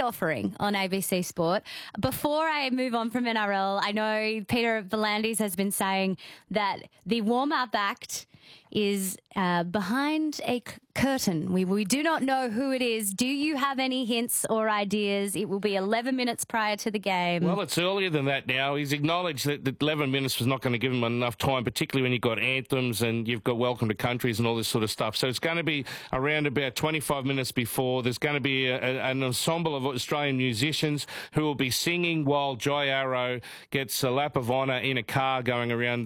offering on ABC Sport. Before I move on from NRL, I know Peter V'landys has been saying that the warm-up act is behind a curtain. We do not know who it is. Do you have any hints or ideas? It will be 11 minutes prior to the game. Well, it's earlier than that now. He's acknowledged that the 11 minutes was not going to give him enough time, particularly when you've got anthems and you've got Welcome to Countries and all this sort of stuff. So it's going to be around about 25 minutes before. There's going to be an ensemble of Australian musicians who will be singing while Jai Arrow gets a lap of honour in a car going around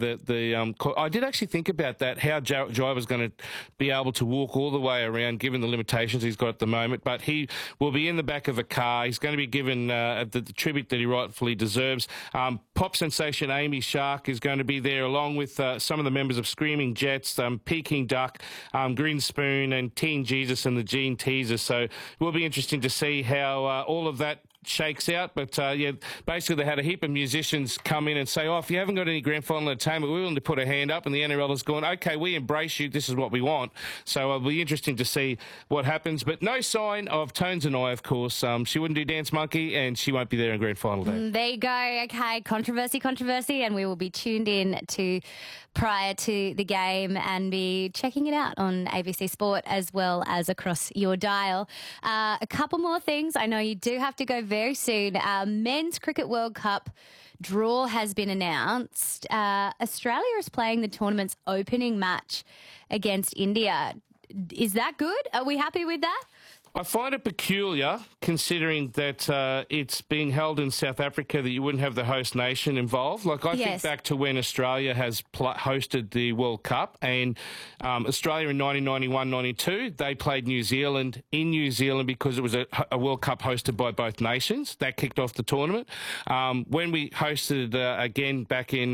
I did actually think about that, how Jai was going to be able to walk all the way around given the limitations he's got at the moment, but he will be in the back of a car. He's going to be given the tribute that he rightfully deserves. Pop sensation Amy Shark is going to be there along with some of the members of Screaming Jets, Peking Duck, Green Spoon and Teen Jesus and the Gene Teasers. So it will be interesting to see how all of that shakes out, but basically they had a heap of musicians come in and say, if you haven't got any grand final entertainment, we're willing to put a hand up, and the NRL has gone, okay, we embrace you, this is what we want. So it'll be interesting to see what happens, but no sign of Tones and I, of course. She wouldn't do Dance Monkey, and she won't be there in grand final day. There you go. Okay, controversy, and we will be tuned in to prior to the game and be checking it out on ABC Sport as well as across your dial. A couple more things. I know you do have to go very soon. Men's Cricket World Cup draw has been announced. Australia is playing the tournament's opening match against India. Is that good? Are we happy with that? I find it peculiar, considering that it's being held in South Africa, that you wouldn't have the host nation involved. I think back to when Australia has hosted the World Cup, and Australia in 1991-92, they played New Zealand in New Zealand because it was a World Cup hosted by both nations. That kicked off the tournament. When we hosted again back in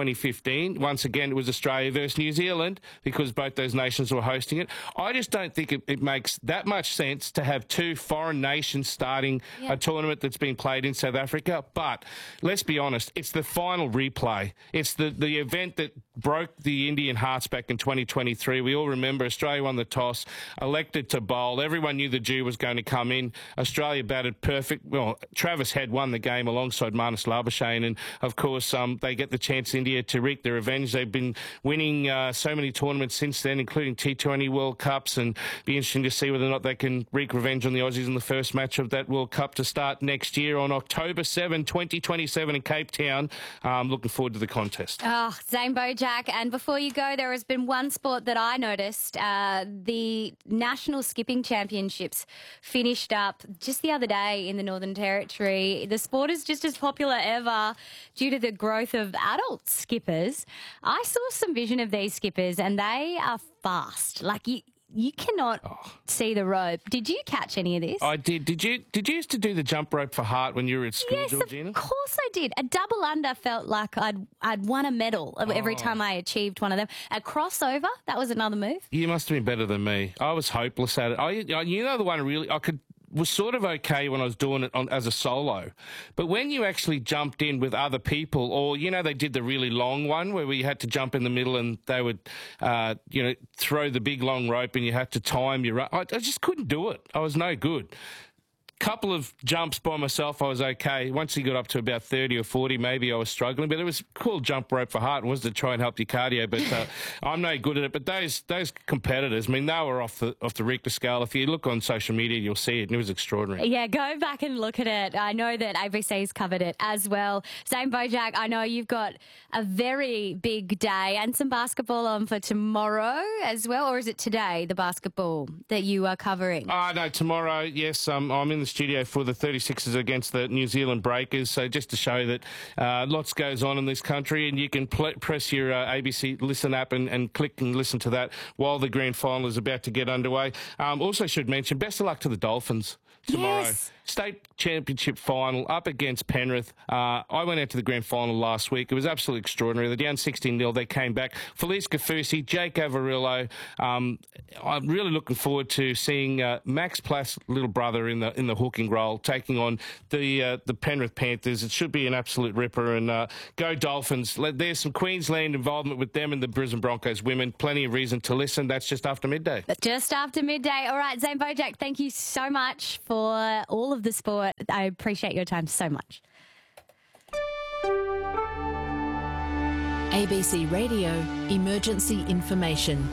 2015, once again it was Australia versus New Zealand because both those nations were hosting it. I just don't think it makes that much sense to have two foreign nations starting a tournament that's been played in South Africa. But let's be honest, it's the final replay. It's the event that broke the Indian hearts back in 2023. We all remember Australia won the toss, elected to bowl. Everyone knew the dew was going to come in. Australia batted perfect. Well, Travis Head won the game alongside Marnus Labuschagne, and of course they get the chance, India, to wreak their revenge. They've been winning so many tournaments since then, including T20 World Cups, and be interesting to see whether or not they can wreak revenge on the Aussies in the first match of that World Cup to start next year on October 7, 2027 in Cape Town. Looking forward to the contest. Zane Bojack. And before you go, there has been one sport that I noticed. The National Skipping Championships finished up just the other day in the Northern Territory. The sport is just as popular ever due to the growth of adult skippers. I saw some vision of these skippers and they are fast. You cannot see the rope. Did you catch any of this? I did. Did you used to do the jump rope for heart when you were at school, yes, Georgina? Of course I did. A double under felt like I'd won a medal every time I achieved one of them. A crossover, that was another move. You must have been better than me. I was hopeless at it. You know the one really was sort of okay when I was doing it as a solo. But when you actually jumped in with other people, or, they did the really long one where we had to jump in the middle and they would, throw the big long rope and you had to time your... I just couldn't do it. I was no good. Couple of jumps by myself, I was okay. Once he got up to about 30 or 40, maybe I was struggling. But it was a cool jump rope for heart. It was to try and help your cardio. But I'm no good at it. But those competitors, they were off the Richter scale. If you look on social media, you'll see it. And it was extraordinary. Yeah, go back and look at it. I know that ABC's covered it as well. Zane Bojack, I know you've got a very big day and some basketball on for tomorrow as well. Or is it today, the basketball that you are covering? No, tomorrow, yes. I'm in the studio for the 36ers against the New Zealand Breakers. So just to show that lots goes on in this country, and you can press your ABC Listen app and click and listen to that while the grand final is about to get underway. Also should mention, best of luck to the Dolphins tomorrow. Yes. State Championship final up against Penrith. I went out to the grand final last week. It was absolutely extraordinary. They're down 16-0. They came back. Felice Kafusi, Jake Avarillo. I'm really looking forward to seeing Max Plath's little brother in the hooking role taking on the Penrith Panthers. It should be an absolute ripper. And go Dolphins. There's some Queensland involvement with them and the Brisbane Broncos women. Plenty of reason to listen. That's just after midday. Just after midday. All right, Zane Bojack, thank you so much for all of of the sport. I appreciate your time so much. ABC Radio Emergency Information.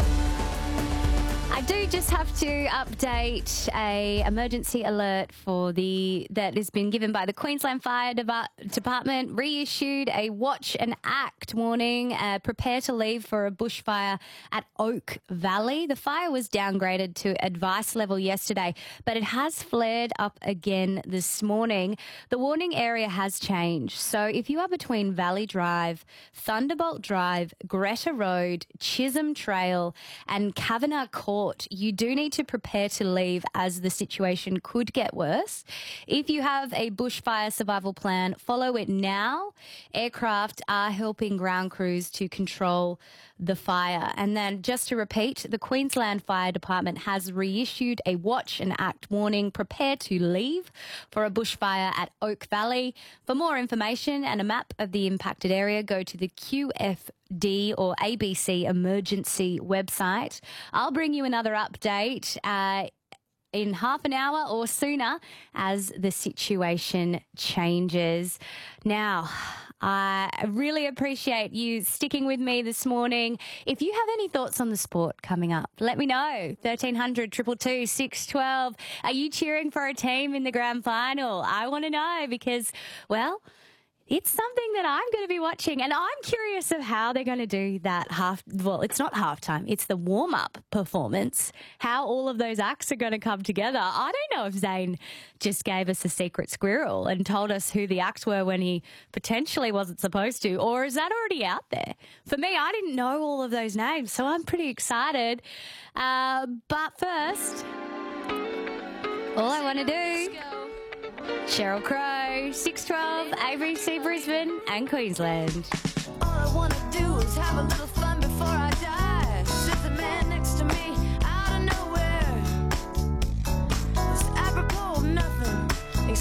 I do just have to update a emergency alert that has been given by the Queensland Fire Department, reissued a watch and act warning, prepare to leave for a bushfire at Oak Valley. The fire was downgraded to advice level yesterday, but it has flared up again this morning. The warning area has changed. So if you are between Valley Drive, Thunderbolt Drive, Greta Road, Chisholm Trail and Kavanagh Court, you do need to prepare to leave as the situation could get worse. If you have a bushfire survival plan, follow it now. Aircraft are helping ground crews to control the fire. And then just to repeat, the Queensland Fire Department has reissued a watch and act warning, prepare to leave for a bushfire at Oak Valley. For more information and a map of the impacted area, go to the QFD or ABC emergency website. I'll bring you another update in half an hour or sooner as the situation changes. Now, I really appreciate you sticking with me this morning. If you have any thoughts on the sport coming up, let me know. 1300 222 612. Are you cheering for a team in the grand final? I want to know because, well, it's something that I'm going to be watching, and I'm curious of how they're going to do that it's not halftime, it's the warm-up performance, how all of those acts are going to come together. I don't know if Zane just gave us a secret squirrel and told us who the acts were when he potentially wasn't supposed to, or is that already out there? For me, I didn't know all of those names, so I'm pretty excited. But first, all I want to do... Sheryl Crow, 612, ABC Brisbane and Queensland. All I want to do is have a little fun.